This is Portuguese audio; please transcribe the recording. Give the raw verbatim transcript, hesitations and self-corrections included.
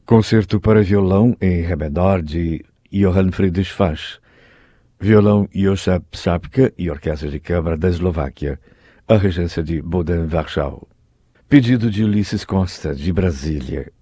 Concerto para violão em Ré menor de Johann Friedrich Fasch, violão Józef Sapka e Orquestra de Câmara da Eslováquia, a regência de Boden Warschau. Pedido de Ulisses Costa, de Brasília.